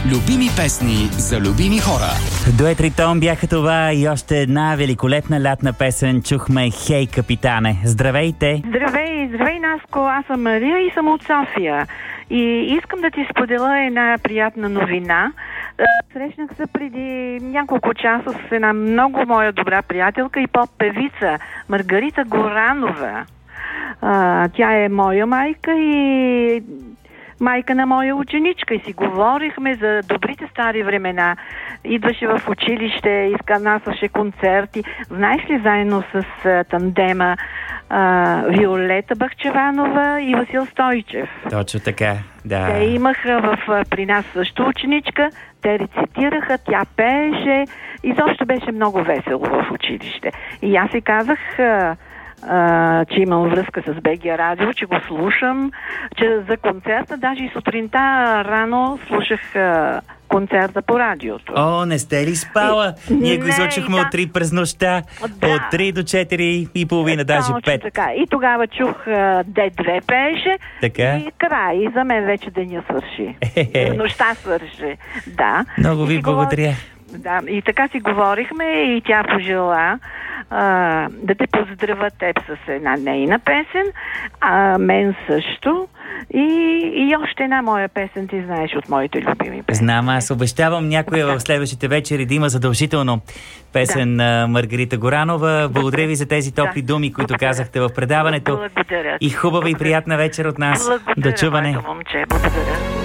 Любими песни за любими хора. Дует Ритон бяха това и още една великолепна лятна песен. Чухме Хей, капитане. Здравейте! Здравей, Наско! Аз съм Мария и съм от София. И искам да ти споделя една приятна новина. Срещнах се преди няколко часа с една много моя добра приятелка и поп-певица Маргарита Горанова. Тя е моя майка и майка на моя ученичка и си говорихме за добрите стари времена. Идваше в училище, изканасваше концерти. Знаеш ли, заедно с тандема Виолета Бахчеванова и Васил Стойчев. Точно така, да. Те имаха при нас също ученичка, те рецитираха, тя пееше и изобщо беше много весело в училище. И аз си казах, че имам връзка с БГ Радио, че го слушам, че за концерта, даже и сутринта рано слушах концерта по радиото. О, не сте ли спала? Ние го излъчахме от 3 през нощта, от 3 до 4 и половина, даже 5. Така. И тогава чух Д2 пееше и край. И за мен вече деня свърши. Нощта свърши. Да. Много ви благодаря. Да, и така си говорихме и тя пожела да те поздравя теб с една нейна песен, мен също. И още една моя песен, ти знаеш, от моите любими песни. Знам, аз обещавам някоя в следващите вечери да има задължително песен на Маргарита Горанова. Благодаря ви за тези топли думи, които казахте в предаването. Благодаря. И хубава и приятна вечер от нас. Благодаря, до чуване. Момче, благодаря.